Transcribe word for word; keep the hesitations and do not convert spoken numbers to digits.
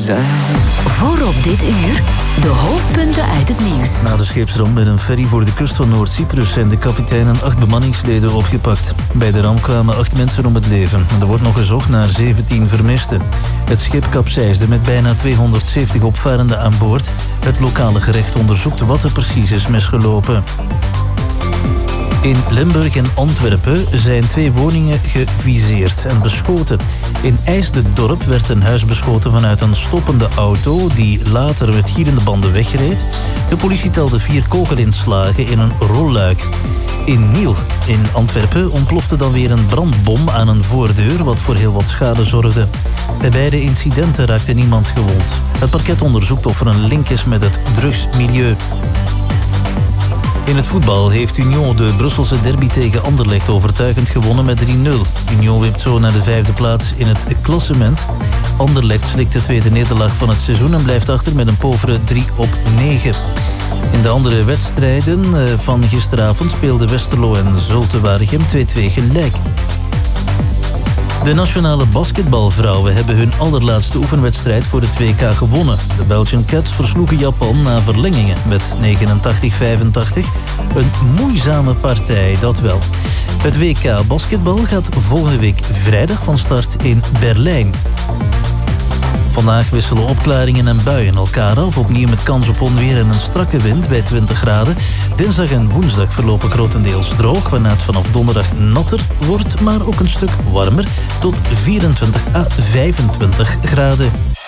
zijn. Voor op dit uur de hoofdpunten uit het nieuws. Na de scheepsramp met een ferry voor de kust van Noord-Cyprus zijn de kapitein en acht bemanningsleden opgepakt. Bij de ramp kwamen acht mensen om het leven. Er wordt nog gezocht naar zeventien vermisten. Het schip kapseisde met bijna tweehonderdzeventig opvarenden aan boord. Het lokale gerecht onderzoekt wat er precies is misgelopen. In Limburg en Antwerpen zijn twee woningen geviseerd en beschoten. In IJsdedorp werd een huis beschoten vanuit een stoppende auto die later met gierende banden wegreed. De politie telde vier kogelinslagen in een rolluik. In Niel in Antwerpen ontplofte dan weer een brandbom aan een voordeur, wat voor heel wat schade zorgde. Bij beide incidenten raakte niemand gewond. Het parket onderzoekt of er een link is met het drugsmilieu. In het voetbal heeft Union de Brusselse derby tegen Anderlecht overtuigend gewonnen met drie nul. Union wipt zo naar de vijfde plaats in het klassement. Anderlecht slikt de tweede nederlaag van het seizoen en blijft achter met een povere drie op negen. In de andere wedstrijden van gisteravond speelden Westerlo en Zulte Waregem twee-twee gelijk. De nationale basketbalvrouwen hebben hun allerlaatste oefenwedstrijd voor het W K gewonnen. De Belgian Cats versloegen Japan na verlengingen met negenentachtig vijfentachtig. Een moeizame partij, dat wel. Het W K basketbal gaat volgende week vrijdag van start in Berlijn. Vandaag wisselen opklaringen en buien elkaar af. Opnieuw met kans op onweer en een strakke wind bij twintig graden. Dinsdag en woensdag verlopen grotendeels droog, waarna het vanaf donderdag natter wordt, maar ook een stuk warmer, tot vierentwintig à vijfentwintig graden.